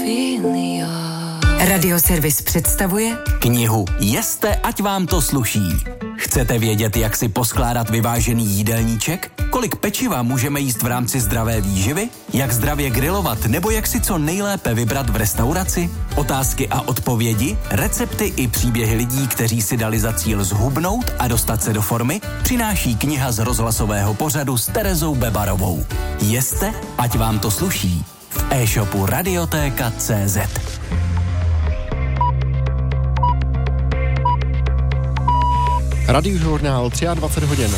Radioservis představuje knihu Jeste, ať vám to sluší. Chcete vědět, jak si poskládat vyvážený jídelníček? Kolik pečiva můžeme jíst v rámci zdravé výživy? Jak zdravě grilovat nebo jak si co nejlépe vybrat v restauraci? Otázky a odpovědi, recepty i příběhy lidí, kteří si dali za cíl zhubnout a dostat se do formy, přináší kniha z rozhlasového pořadu s Terezou Bebarovou. Jeste, ať vám to sluší. V e-shopu Radiotéka.cz. Radiožurnál 23 hodin.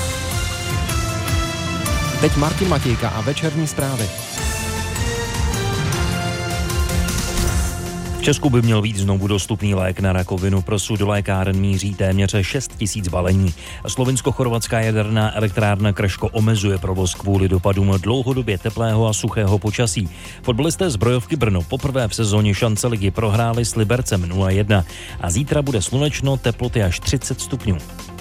Teď Martin Matějka a večerní zprávy. V Česku by měl být znovu dostupný lék na rakovinu prsu. Do lékáren míří téměř 6 000 balení. Slovinsko-chorvatská jaderná elektrárna Krško omezuje provoz kvůli dopadům dlouhodobě teplého a suchého počasí. Fotbalisté Zbrojovky Brno poprvé v sezóně šance ligy prohráli s Libercem 0-1 a zítra bude slunečno, teploty až 30 stupňů.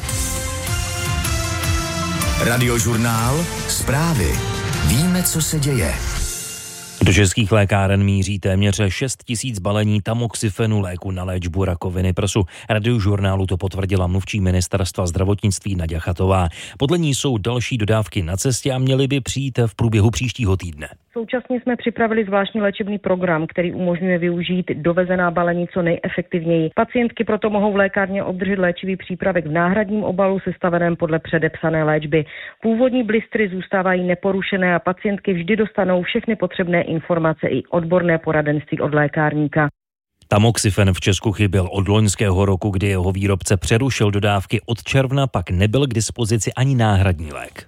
Radiožurnál, zprávy. Víme, co se děje. Do českých lékáren míří téměř 6 000 balení tamoxifenu, léku na léčbu rakoviny prsu. Radiožurnálu to potvrdila mluvčí ministerstva zdravotnictví Naďa Chatová. Podle ní jsou další dodávky na cestě a měly by přijít v průběhu příštího týdne. Současně jsme připravili zvláštní léčebný program, který umožňuje využít dovezená balení co nejefektivněji. Pacientky proto mohou v lékárně obdržet léčivý přípravek v náhradním obalu sestaveném podle předepsané léčby. Původní blistry zůstávají neporušené a pacientky vždy dostanou všechny potřebné informace i odborné poradenství od lékárníka. Tamoxifen v Česku chyběl od loňského roku, kdy jeho výrobce přerušil dodávky. Od června pak nebyl k dispozici ani náhradní lék.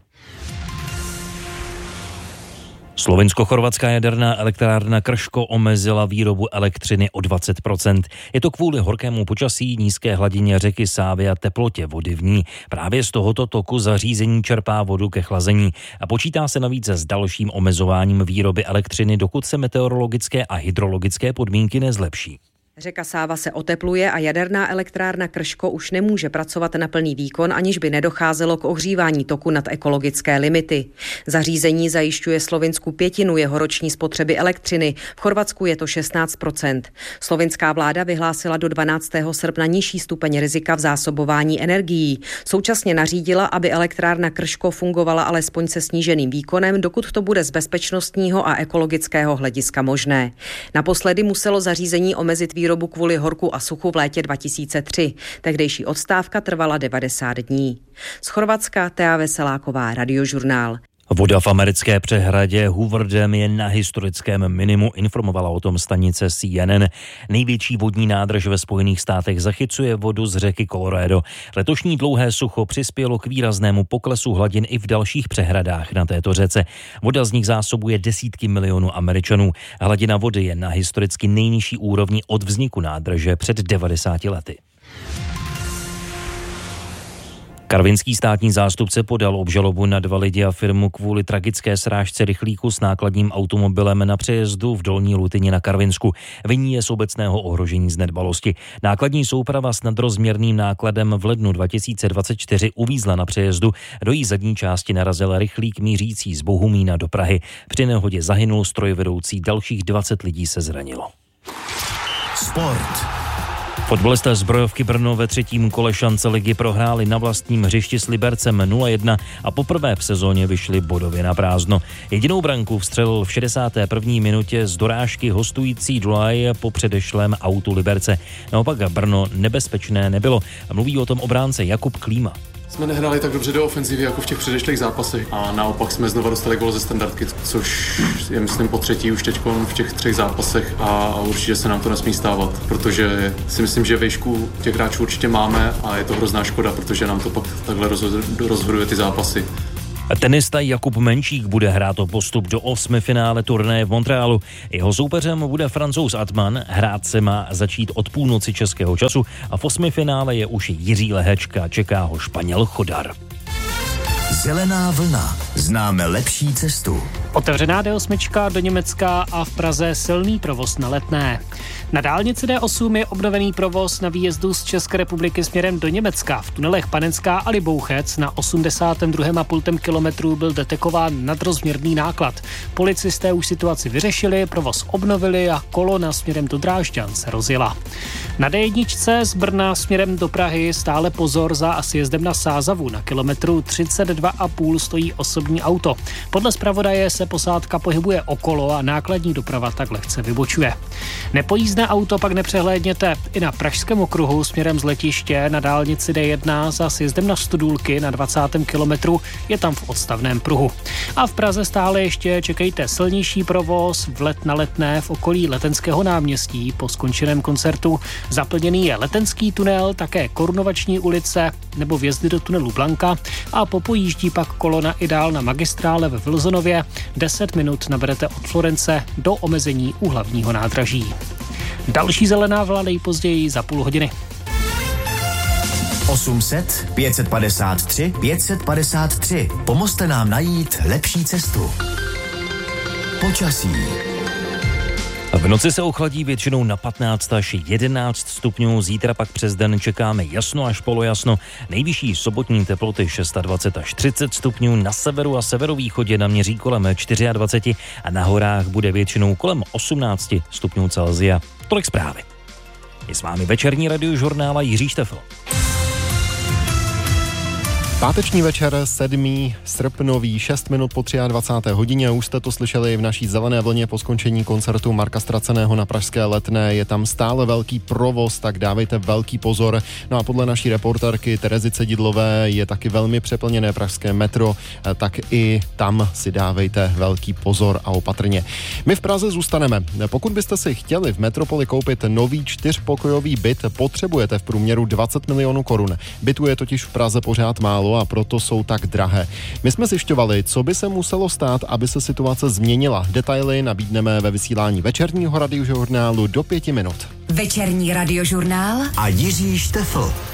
Slovinsko-chorvatská jaderná elektrárna Krško omezila výrobu elektřiny o 20%. Je to kvůli horkému počasí, nízké hladině řeky Sávy a teplotě vody v ní. Právě z tohoto toku zařízení čerpá vodu ke chlazení a počítá se navíc s dalším omezováním výroby elektřiny, dokud se meteorologické a hydrologické podmínky nezlepší. Řeka Sáva se otepluje a jaderná elektrárna Krško už nemůže pracovat na plný výkon, aniž by nedocházelo k ohřívání toku nad ekologické limity. Zařízení zajišťuje Slovinsku 1/5 jeho roční spotřeby elektřiny, v Chorvatsku je to 16%. Slovinská vláda vyhlásila do 12. srpna nižší stupeň rizika v zásobování energií. Současně nařídila, aby elektrárna Krško fungovala alespoň se sníženým výkonem, dokud to bude z bezpečnostního a ekologického hlediska možné. Naposledy muselo zařízení omezit výrobu kvůli horku a suchu v létě 2003. Tehdejší odstávka trvala 90 dní. Z Chorvatska Thea Veseláková, Radiožurnál. Voda v americké přehradě Hoover Dam je na historickém minimu, informovala o tom stanice CNN. Největší vodní nádrž ve Spojených státech zachycuje vodu z řeky Colorado. Letošní dlouhé sucho přispělo k výraznému poklesu hladin i v dalších přehradách na této řece. Voda z nich zásobuje desítky milionů Američanů. Hladina vody je na historicky nejnižší úrovni od vzniku nádrže před 90 lety. Karvinský státní zástupce podal obžalobu na 2 lidi a firmu kvůli tragické srážce rychlíku s nákladním automobilem na přejezdu v Dolní Lutyni na Karvinsku. Viní je z obecného ohrožení z nedbalosti. Nákladní souprava s nadrozměrným nákladem v lednu 2024 uvízla na přejezdu. Do jí zadní části narazil rychlík mířící z Bohumína do Prahy. Při nehodě zahynul strojvedoucí, dalších 20 lidí se zranilo. Sport. Fotbalisté Zbrojovky Brno ve 3. kole šance ligy prohráli na vlastním hřišti s Libercem 0-1 a poprvé v sezóně vyšli bodově na prázdno. Jedinou branku vstřelil v 61. minutě z dorážky hostující Dulaj po předešlém autu Liberce. Naopak Brno nebezpečné nebylo. Mluví o tom obránce Jakub Klíma. Jsme nehráli tak dobře do ofenzivy jako v těch předešlých zápasech a naopak jsme znova dostali gól ze standardky, což je myslím po třetí už teď v těch 3 zápasech a určitě se nám to nesmí stávat, protože si myslím, že vejšku těch hráčů určitě máme a je to hrozná škoda, protože nám to pak takhle rozhoduje ty zápasy. Tenista Jakub Menčík bude hrát o postup do 8. finále turnaje v Montrealu. Jeho soupeřem bude Francouz Atman, hrát se má začít od půlnoci českého času a v 8. finále je už Jiří Lehečka, čeká ho Španěl Chodar. Zelená vlna. Známe lepší cestu. Otevřená D8 do Německa a v Praze silný provoz na Letné. Na dálnici D8 je obnovený provoz na výjezdu z České republiky směrem do Německa. V tunelech Panenská a Libouchec na 82,5 kilometru byl detekován nadrozměrný náklad. Policisté už situaci vyřešili, provoz obnovili a kolona směrem do Drážďan se rozjela. Na D1 z Brna směrem do Prahy stále pozor za sjezdem na Sázavu. Na kilometru 32,5 stojí osobní auto. Podle zpravodaje se posádka pohybuje okolo a nákladní doprava tak lehce vybočuje. Nepojízdné auto pak nepřehlédněte i na Pražském okruhu směrem z letiště na dálnici D1 za sjezdem na Studulky na 20. kilometru je tam v odstavném pruhu. A v Praze stále ještě čekejte silnější provoz na Letné v okolí Letenského náměstí po skončeném koncertu. Zaplněný je Letenský tunel, také Korunovační ulice nebo vjezdy do tunelu Blanka a popojíždí pak kolona i dál na magistrále ve Vilzonově. 10 minut naberete od Florence do omezení u hlavního nádraží. Další zelená vlna nejpozději za půl hodiny. 800 553 553. Pomozte nám najít lepší cestu. Počasí. V noci se ochladí většinou na 15 až 11 stupňů, zítra pak přes den čekáme jasno až polojasno, nejvyšší sobotní teploty 26 až 30 stupňů, na severu a severovýchodě naměří kolem 24 a na horách bude většinou kolem 18 stupňů Celsia. Tolik zprávy. Je s vámi večerní radiožurnál Jiří Štefl. Páteční večer, 7. srpnový, 6 minut po 23. hodině. Už jste to slyšeli v naší zelené vlně po skončení koncertu Marka Straceného na pražské Letné. Je tam stále velký provoz, tak dávejte velký pozor. No a podle naší reportérky Terezy Cedidlové je taky velmi přeplněné pražské metro, tak i tam si dávejte velký pozor a opatrně. My v Praze zůstaneme. Pokud byste si chtěli v metropoli koupit nový 4pokojový byt, potřebujete v průměru 20 milionů korun. Bytů je totiž v Praze pořád málo a proto jsou tak drahé. My jsme zjišťovali, co by se muselo stát, aby se situace změnila. Detaily nabídneme ve vysílání večerního radiožurnálu do 5 minut. Večerní radiožurnál A Jiří Štefl.